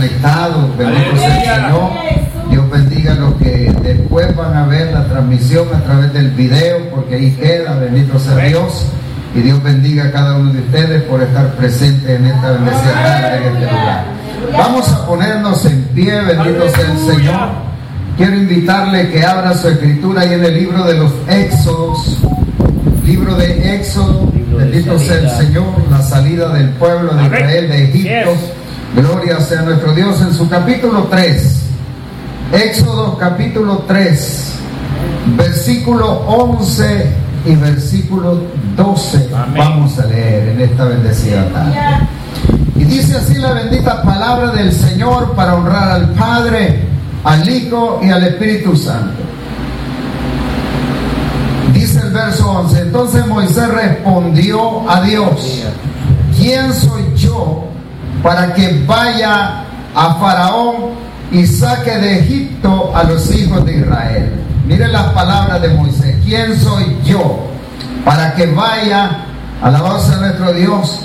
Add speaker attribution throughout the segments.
Speaker 1: conectados, bendito sea el Señor. Dios bendiga a los que después van a ver la transmisión a través del video, porque ahí queda, bendito sea Dios. Y Dios bendiga a cada uno de ustedes por estar presentes en esta bendecida tarde en este lugar. Vamos a ponernos en pie, bendito sea el Señor. Quiero invitarle que abra su escritura ahí en el libro de los Éxodos. Libro de Éxodo, bendito sea el Señor, la salida del pueblo de Israel de Egipto. Gloria sea nuestro Dios, en su capítulo 3. Éxodo capítulo 3, versículo 11 y versículo 12. Amén. Vamos a leer en esta bendecida tarde. Y dice así la bendita palabra del Señor para honrar al Padre, al Hijo y al Espíritu Santo. Dice el verso 11: entonces Moisés respondió a Dios: ¿quién soy yo para que vaya a Faraón y saque de Egipto a los hijos de Israel? Miren las palabras de Moisés: ¿quién soy yo para que vaya, alabado sea nuestro Dios,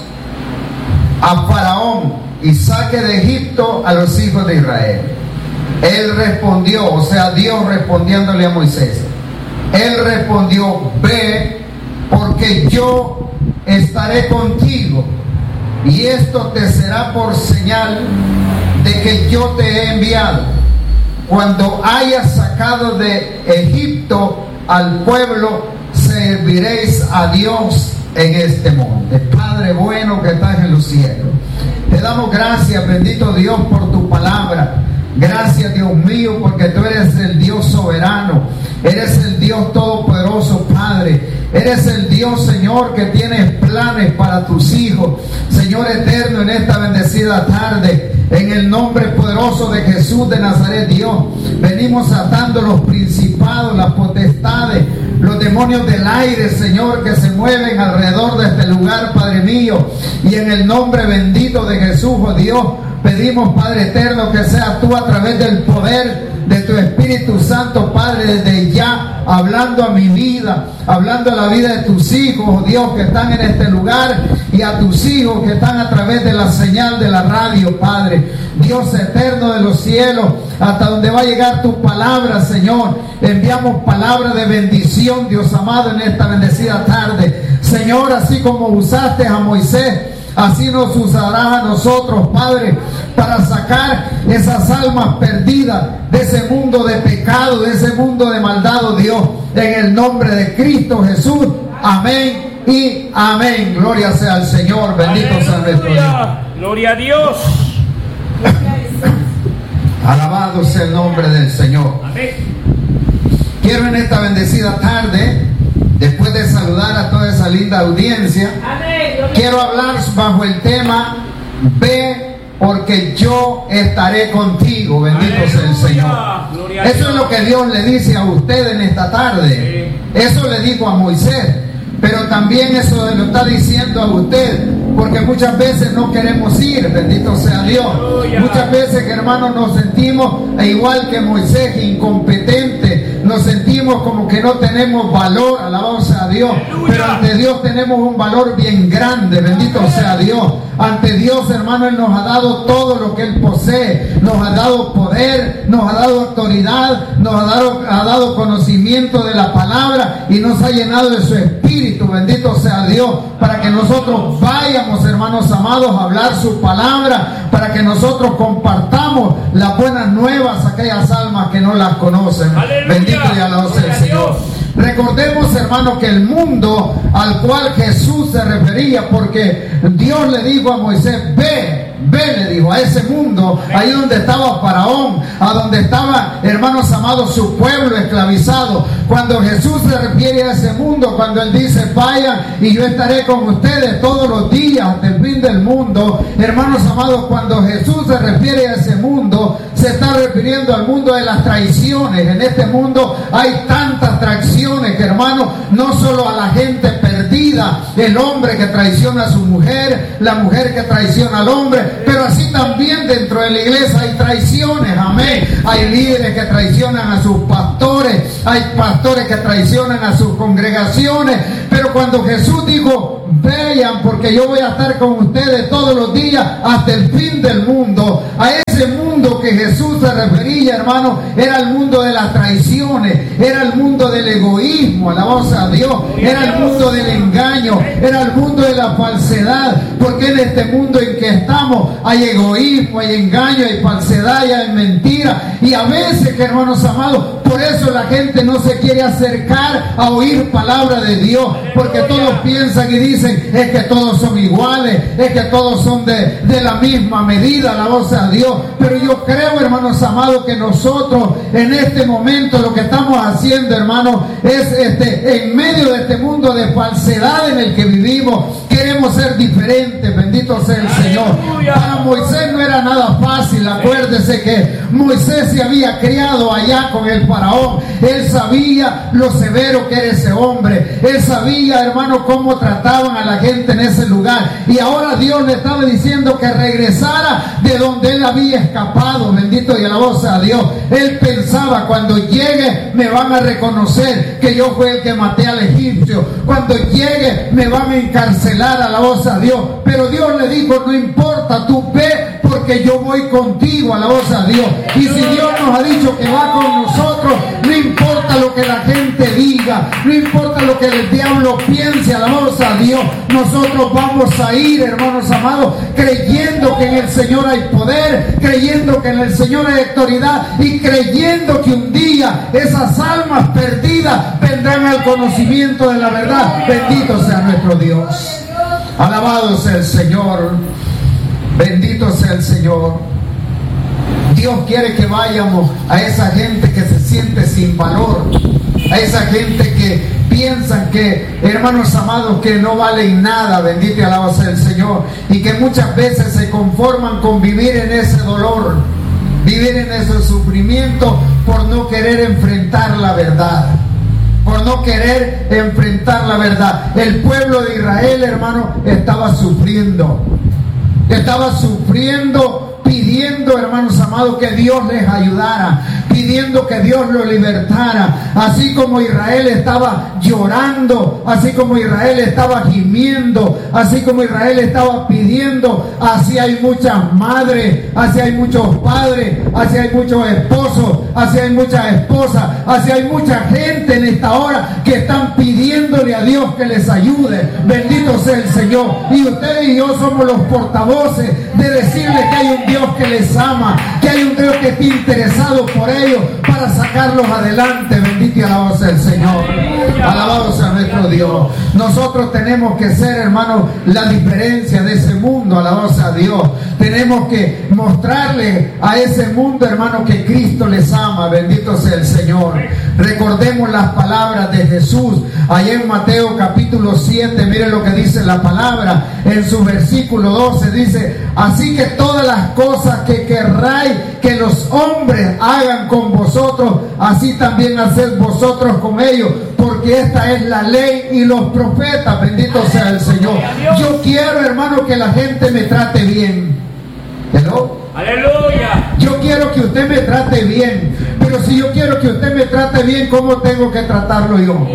Speaker 1: a Faraón y saque de Egipto a los hijos de Israel? Él respondió, o sea, Dios respondiéndole a Moisés, él respondió: ve, porque yo estaré contigo, y esto te será por señal de que yo te he enviado. Cuando hayas sacado de Egipto al pueblo, serviréis a Dios en este monte. Padre bueno que estás en los cielos, te damos gracias, bendito Dios, por tu palabra. Gracias, Dios mío, porque tú eres el Dios soberano, eres el Dios todopoderoso, Padre. Eres el Dios, Señor, que tienes planes para tus hijos. Señor eterno, en esta bendecida tarde, en el nombre poderoso de Jesús de Nazaret, Dios, venimos atando los principados, las potestades, los demonios del aire, Señor, que se mueven alrededor de este lugar, Padre mío. Y en el nombre bendito de Jesús, oh Dios, pedimos, Padre eterno, que seas tú a través del poder de tu Espíritu Santo, Padre, desde ya, hablando a mi vida, hablando a la vida de tus hijos, oh Dios, que están en este lugar, y a tus hijos que están a través de la señal de la radio, Padre. Dios eterno de los cielos, hasta donde va a llegar tu palabra, Señor, enviamos palabra de bendición, Dios amado, en esta bendecida tarde. Señor, así como usaste a Moisés, así nos usarás a nosotros, Padre, para sacar esas almas perdidas de ese mundo de pecado, de ese mundo de maldad, oh Dios, en el nombre de Cristo Jesús. Amén y amén. Gloria sea al Señor, bendito sea nuestro Dios.
Speaker 2: Gloria a Dios.
Speaker 1: Alabado sea el nombre del Señor.
Speaker 2: Amén.
Speaker 1: Quiero en esta bendecida tarde, después de saludar a toda esa linda audiencia, quiero hablar bajo el tema: ve, porque yo estaré contigo. Bendito sea el Señor. Eso es lo que Dios le dice a usted en esta tarde. Eso le dijo a Moisés, pero también eso lo está diciendo a usted, porque muchas veces no queremos ir. Bendito sea Dios. Muchas veces, hermanos, nos sentimos igual que Moisés, incompetentes. Nos sentimos como que no tenemos valor. Alabado sea Dios. Pero ante Dios tenemos un valor bien grande. Bendito sea Dios. Ante Dios, hermano, Él nos ha dado todo lo que Él posee. Nos ha dado poder, nos ha dado autoridad, nos ha dado conocimiento de la palabra, y nos ha llenado de su Espíritu. Bendito sea Dios, para que nosotros vayamos, hermanos amados, a hablar su palabra, para que nosotros compartamos las buenas nuevas a aquellas almas que no las conocen. ¡Aleluya! Bendito y alabado sea el Señor. Recordemos, hermanos, que el mundo al cual Jesús se refería, porque Dios le dijo a Moisés: ve, le dijo, a ese mundo, ahí donde estaba Faraón, a donde estaba, hermanos amados, su pueblo esclavizado. Cuando Jesús se refiere a ese mundo, cuando Él dice: vayan y yo estaré con ustedes todos los días hasta el fin del mundo, hermanos amados, cuando Jesús se refiere a ese mundo, se está refiriendo al mundo de las traiciones. En este mundo hay tantas traiciones, que, hermanos, no solo a la gente perdida, el hombre que traiciona a su mujer, la mujer que traiciona al hombre, pero así también dentro de la iglesia hay traiciones. Amén. Hay líderes que traicionan a sus pastores, hay pastores que traicionan a sus congregaciones. Pero cuando Jesús dijo: vayan, porque yo voy a estar con ustedes todos los días hasta el fin del mundo, a ese mundo que Jesús se refería, hermano, era el mundo de las traiciones, era el mundo del egoísmo, alabado sea Dios, era el mundo del engaño, era el mundo de la falsedad, porque en este mundo en que estamos hay egoísmo, hay engaño, hay falsedad y hay mentira, y a veces, hermanos amados, por eso la gente no se quiere acercar a oír palabra de Dios, porque todos piensan y dicen, es que todos son iguales, es que todos son de la misma medida, alabado sea Dios. Pero yo creo, hermanos amados, que nosotros en este momento lo que estamos haciendo, hermanos, es en medio de este mundo de falsedad en el que vivimos, queremos ser diferentes. Bendito sea el Señor. Para Moisés no era nada fácil. Acuérdese que Moisés se había criado allá con el faraón. Él sabía lo severo que era ese hombre. Él sabía, hermano, cómo trataban a la gente en ese lugar. Y ahora Dios le estaba diciendo que regresara de donde él había escapado. Bendito y alabado sea Dios. Él pensaba, cuando llegue me van a reconocer que yo fui el que maté al egipcio. Cuando llegue me van a encarcelar, alabado sea Dios. Pero Dios le dijo, no importa, tú ve, porque yo voy contigo, alabado sea Dios. Y si Dios nos ha dicho que va con nosotros, no importa lo que la gente diga, no importa lo que el diablo piense, alabado sea Dios, nosotros vamos a ir, hermanos amados, creyendo que en el Señor hay poder, creyendo que en el Señor hay autoridad y creyendo que un día esas almas perdidas vendrán al conocimiento de la verdad. Bendito sea nuestro Dios. Alabado sea el Señor. Bendito sea el Señor. Dios quiere que vayamos a esa gente que se siente sin valor, a esa gente que piensan que, hermanos amados, que no valen nada. Bendito y alabado sea el Señor. Y que muchas veces se conforman con vivir en ese dolor, vivir en ese sufrimiento por no querer enfrentar la verdad. Por no querer enfrentar la verdad. El pueblo de Israel, hermano, estaba sufriendo, pidiendo, hermanos amados, que Dios les ayudara, pidiendo que Dios los libertara. Así como Israel estaba llorando, así como Israel estaba gimiendo, así como Israel estaba pidiendo, así hay muchas madres, así hay muchos padres, así hay muchos esposos, así hay muchas esposas, así hay mucha gente en esta hora que están pidiéndole a Dios que les ayude. Bendito sea el Señor. Y ustedes y yo somos los portavoces de decirles que hay un Dios que les ama, que hay un Dios que está interesado por ellos para sacarlos adelante. Bendito y alabado sea el Señor. Alabado sea nuestro Dios. Nosotros tenemos que ser, hermanos, la diferencia de ese mundo. Alabado sea Dios. Tenemos que mostrarle a ese mundo, hermanos, que Cristo les ama. Bendito sea el Señor. Recordemos las palabras de Jesús allá en Mateo capítulo 7. Miren lo que dice la palabra en su versículo 12. Dice: así que todas las cosas que querráis que los hombres hagan con vosotros, así también haced vosotros con ellos, porque esta es la ley y los profetas. Bendito sea el Señor. Yo quiero, hermano, que la gente me trate bien. ¿Hello?
Speaker 2: Aleluya.
Speaker 1: Yo quiero que usted me trate bien, pero si yo quiero que usted me trate bien, ¿cómo tengo que tratarlo yo?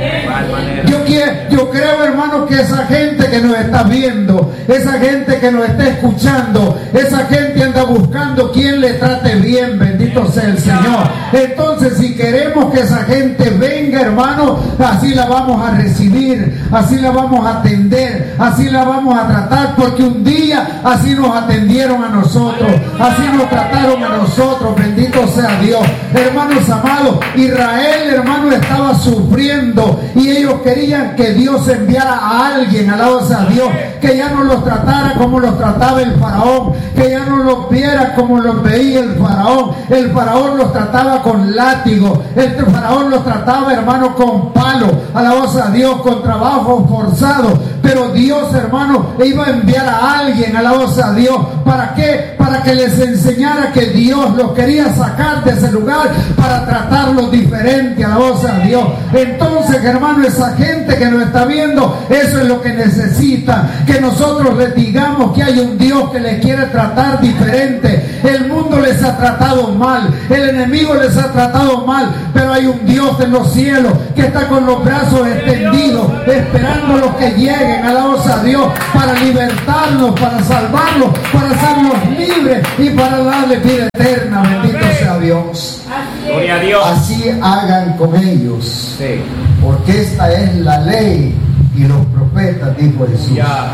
Speaker 1: Yo creo, hermano, que esa gente que nos está viendo, esa gente que nos está escuchando, esa gente anda buscando quien le trate bien. Bendito sea el Señor. Entonces, si queremos que esa gente venga, hermano, así la vamos a recibir, así la vamos a atender, así la vamos a tratar, porque un día así nos atendieron a nosotros, así nos trataron a nosotros. Bendito sea Dios. Hermanos amados, Israel, hermano, estaba sufriendo y ellos querían que Dios enviara a alguien, alabado sea Dios, que ya no los tratara como los trataba el faraón, que ya no los viera como los veía el faraón. El faraón los trataba con látigo, el faraón los trataba, hermano, con palo, alabado sea Dios, con trabajo forzado. Pero Dios, hermano, iba a enviar a alguien, alabado sea Dios. ¿Para qué? Para que les enseñara que Dios los quería sacar de ese lugar para tratarlos diferente, alabado sea Dios. Entonces, hermano, esa gente que nos está viendo, eso es lo que necesita, que nosotros les digamos que hay un Dios que les quiere tratar diferente. El mundo les ha tratado mal, el enemigo les ha tratado mal, pero hay un Dios en los cielos que está con los brazos extendidos, esperando los que lleguen, alabados a Dios, para libertarlos, para salvarlos, para hacerlos libres y para darles vida eterna. Bendito sea Dios.
Speaker 2: Gloria a Dios.
Speaker 1: Así hagan con ellos,
Speaker 2: Sí.
Speaker 1: porque esta es la ley y los profetas, dijo Jesús.
Speaker 2: Ya.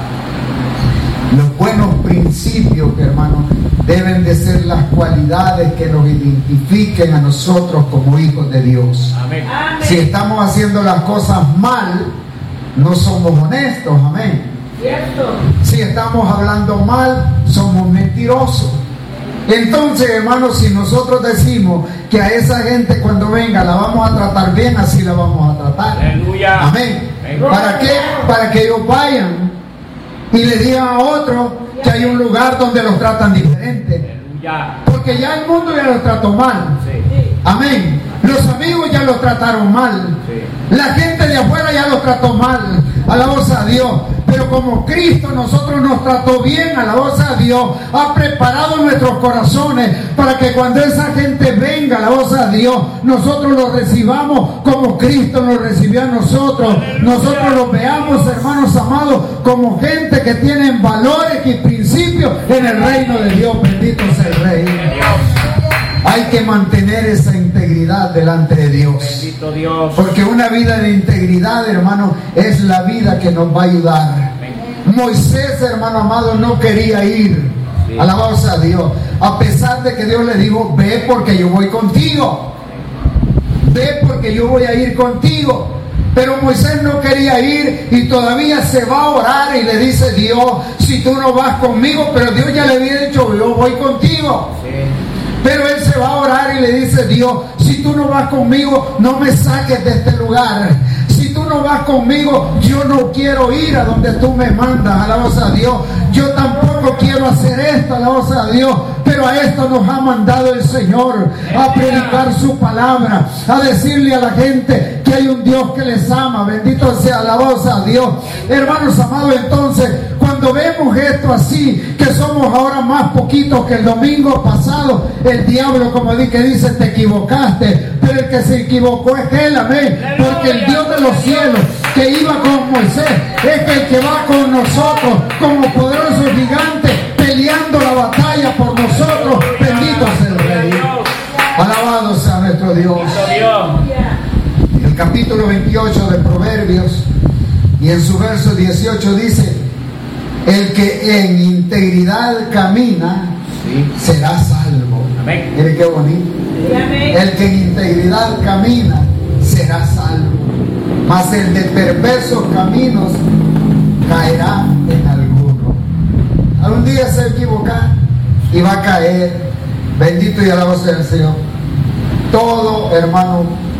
Speaker 1: Los buenos principios, hermanos, deben de ser las cualidades que nos identifiquen a nosotros como hijos de Dios.
Speaker 2: Amén.
Speaker 1: Si estamos haciendo las cosas mal, no somos honestos, amén.
Speaker 3: Cierto.
Speaker 1: Si estamos hablando mal, somos mentirosos. Entonces, hermanos, si nosotros decimos que a esa gente cuando venga la vamos a tratar bien, así la vamos a tratar.
Speaker 2: Aleluya.
Speaker 1: Amén.
Speaker 2: Amén.
Speaker 1: ¿Para qué? Para que ellos vayan y le digan a otros que hay un lugar donde los tratan diferente.
Speaker 2: Aleluya.
Speaker 1: Porque ya el mundo ya los trató mal.
Speaker 2: Sí.
Speaker 1: Amén. Los amigos ya los trataron mal.
Speaker 2: Sí.
Speaker 1: La gente de afuera ya los trató mal. Alabados a Dios. Pero como Cristo nosotros nos trató bien, alabados a Dios, ha preparado nuestros corazones para que cuando esa gente venga, alabados a Dios, nosotros los recibamos como Cristo nos recibió a nosotros. Nosotros los veamos, hermanos amados, como gente que tienen valores y principios en el reino de Dios. Bendito sea el Rey. Hay que mantener esa integridad delante de Dios.
Speaker 2: Bendito Dios.
Speaker 1: Porque una vida de integridad, hermano, es la vida que nos va a ayudar. Moisés, hermano amado, no quería ir.
Speaker 2: Sí.
Speaker 1: Alabados a Dios. A pesar de que Dios le dijo, ve porque yo voy contigo. Ve porque yo voy a ir contigo. Pero Moisés no quería ir y todavía se va a orar y le dice Dios, si tú no vas conmigo, pero Dios ya le había dicho, yo voy contigo.
Speaker 2: Sí.
Speaker 1: Pero él se va a orar y le dice Dios, si tú no vas conmigo, no me saques de este lugar. Si tú no vas conmigo, yo no quiero ir a donde tú me mandas, alabados a Dios. Yo tampoco quiero hacer esto, alabados a Dios. Pero a esto nos ha mandado el Señor, a predicar su palabra, a decirle a la gente que hay un Dios que les ama. Bendito sea, alabados a Dios. Hermanos amados, entonces, cuando vemos esto así, que somos ahora más poquitos que el domingo pasado, el diablo, como que dice, te equivocaste, pero el que se equivocó es él, amén, porque el Dios de los cielos que iba con Moisés es el que va con nosotros como poderoso gigante, peleando la batalla por nosotros. Bendito sea el Rey. Alabado sea nuestro Dios. En el capítulo 28 de Proverbios y en su verso 18 dice, el que en integridad camina,
Speaker 2: Sí.
Speaker 1: será salvo.
Speaker 2: Amén.
Speaker 1: Mire qué bonito. El que en integridad camina, será salvo. Mas el de perversos caminos caerá en alguno. Algún día se va a equivocar y va a caer. Bendito y alabado sea el Señor. Todo, hermano,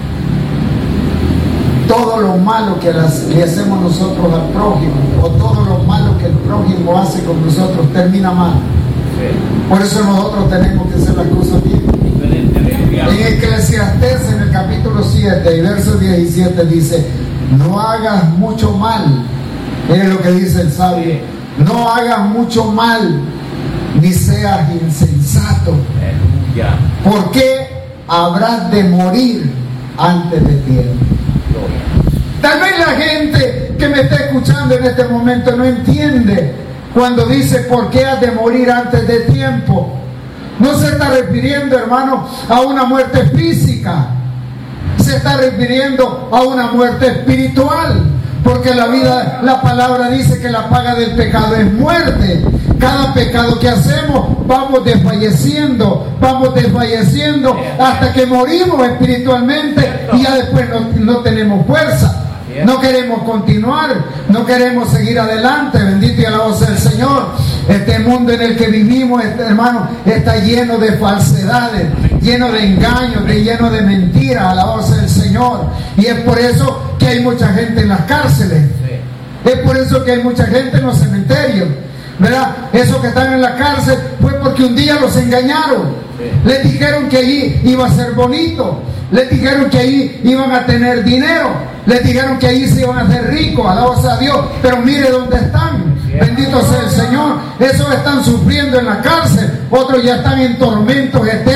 Speaker 1: todo lo malo que le hacemos nosotros al prójimo, o todo lo malo que el prójimo hace con nosotros, termina mal. Por eso nosotros tenemos que hacer las cosas bien. En Eclesiastés, en el capítulo 7 y verso 17 dice, no hagas mucho mal. Miren lo que dice el sabio. No hagas mucho mal, ni seas insensato.
Speaker 2: Aleluya.
Speaker 1: ¿Por qué habrás de morir antes de tiempo? Tal vez la gente que me está escuchando en este momento no entiende cuando dice ¿por qué has de morir antes de tiempo? No se está refiriendo, hermano, a una muerte física. Se está refiriendo a una muerte espiritual. Porque la vida, la palabra dice que la paga del pecado es muerte. Cada pecado que hacemos vamos desfalleciendo hasta que morimos espiritualmente y ya después no tenemos fuerza. No queremos continuar, no queremos seguir adelante. Bendito y alabado sea el Señor. Este mundo en el que vivimos, hermano, está lleno de falsedades, lleno de engaños, lleno de mentiras. Alabado sea el Señor. Y es por eso que hay mucha gente en las cárceles. Es por eso que hay mucha gente en los cementerios, ¿verdad? Esos que están en la cárcel fue porque un día los engañaron. Les dijeron que allí iba a ser bonito. Les dijeron que allí iban a tener dinero. Les dijeron que allí se iban a hacer ricos. Alabados a Dios. Pero mire dónde están. Bendito sea el Señor. Esos están sufriendo en la cárcel. Otros ya están en tormentos eternos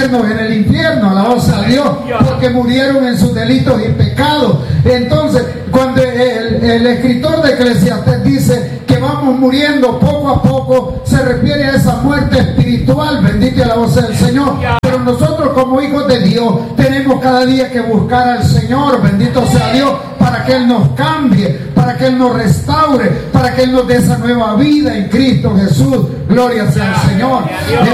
Speaker 1: eternos en el infierno, alabado sea Dios, porque murieron en sus delitos y pecados. Entonces, cuando el escritor de Eclesiastés dice que vamos muriendo poco a poco, se refiere a esa muerte espiritual, bendito y alabado sea el Señor. Pero nosotros como hijos de Dios tenemos cada día que buscar al Señor, bendito sea Dios, para que Él nos cambie, para que Él nos restaure, para que Él nos dé esa nueva vida en Cristo Jesús. Gloria sea al Señor.